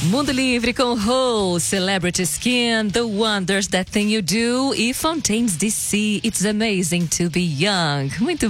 Mundo Livre com Ho, Celebrity Skin, The Wonders, That Thing You Do e Fontaines DC, It's Amazing to Be Young. Muito